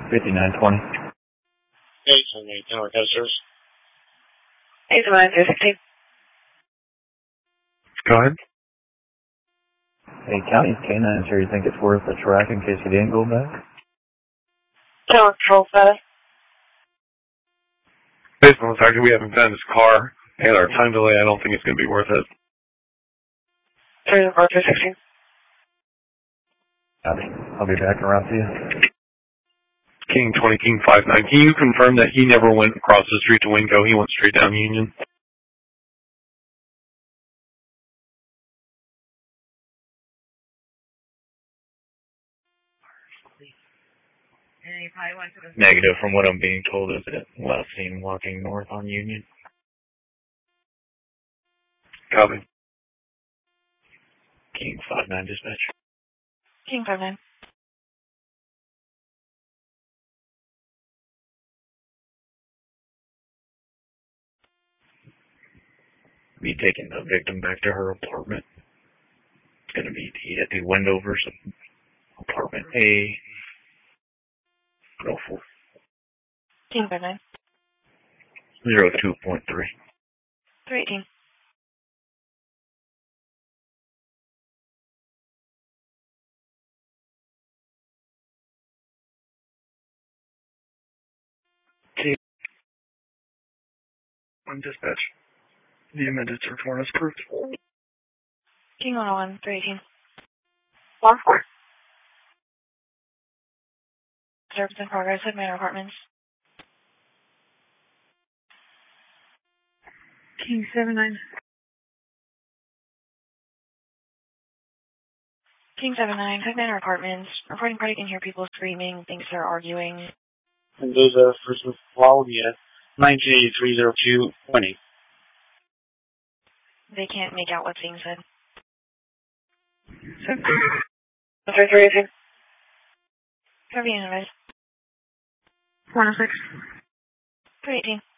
5920. 878, Tower Testers. 879, 216. Go ahead. Hey, County K9, sir, you think it's worth a track in case he didn't go back? Tower Control status. Based on the fact that we haven't found his car and our time delay, I don't think it's going to be worth it. 304, 216. Copy. I'll be back around to you. King 20, King 59. Can you confirm that he never went across the street to Winco? He went straight down Union? Negative. From what I'm being told, is it last seen walking north on Union? Copy. King 59 dispatch. King 59. Be taking the victim back to her apartment. It's going to be at the Wendover's apartment A. Go for King 59. 02.3. 318. On dispatch. The amended search warrant is approved. King 101, 318. Service in progress at Manor Apartments. King 79. King 79, at Manor Apartments. Reporting party can hear people screaming, thinks they're arguing. Mendoza, first with Claudia, 19830220. They can't make out what's being said. 318. Caribbean advice. 106. 318.